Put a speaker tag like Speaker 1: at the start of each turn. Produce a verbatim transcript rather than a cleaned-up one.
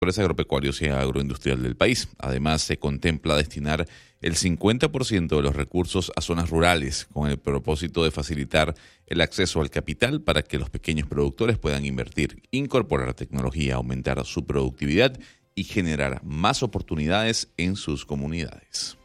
Speaker 1: agropecuarios y agroindustrial del país. Además, se contempla destinar el cincuenta por ciento de los recursos a zonas rurales con el propósito de facilitar el acceso al capital para que los pequeños productores puedan invertir, incorporar tecnología, aumentar su productividad y generar más oportunidades en sus comunidades.